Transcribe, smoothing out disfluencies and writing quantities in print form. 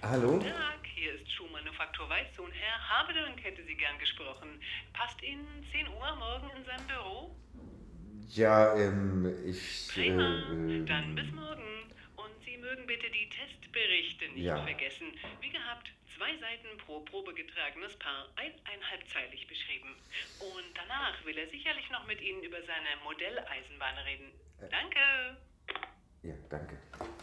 Guten Hallo? Tag, hier ist Schuhmanufaktur Weißsohn. Herr Habedank hätte Sie gern gesprochen. Passt Ihnen 10 Uhr morgen in seinem Büro? Ja, Prima, dann bis morgen. Und Sie mögen bitte die Testberichte nicht ja. vergessen. Wie gehabt, 2 Seiten pro probegetragenes Paar, eineinhalbzeilig beschrieben. Und danach will er sicherlich noch mit Ihnen über seine Modelleisenbahn reden. Danke. Ja, danke.